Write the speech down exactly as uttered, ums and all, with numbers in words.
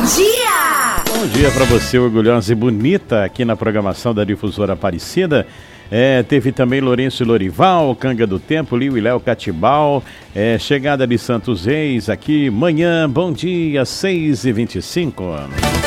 dia! Bom dia para você, orgulhosa e bonita, aqui na programação da Difusora Aparecida. É, teve também Lourenço e Lorival, Canga do Tempo, Liu e Léo Catibal, é, chegada de Santos Reis aqui, manhã, bom dia, seis e vinte e cinco.